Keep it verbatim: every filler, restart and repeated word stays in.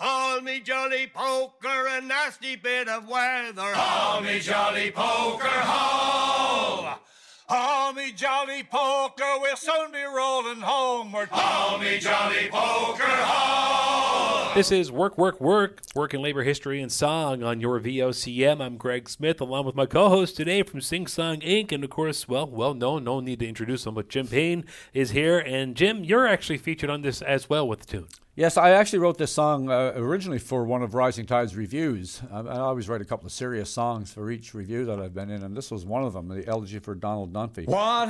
Haul me jolly poker, a nasty bit of weather. Haul me jolly poker, haul! Haul me jolly poker, we'll soon be rolling homeward. Haul me jolly poker, haul! This is Work, Work, Work, Work and Labor History and Song on your V O C M. I'm Greg Smith, along with my co-host today from Sing Song Incorporated. And, of course, well, well known, no need to introduce him, but Jim Payne is here. And, Jim, you're actually featured on this as well with the tune. Yes, I actually wrote this song uh, originally for one of Rising Tide's reviews. I, I always write a couple of serious songs for each review that I've been in, and this was one of them, the elegy for Donald Dunphy. What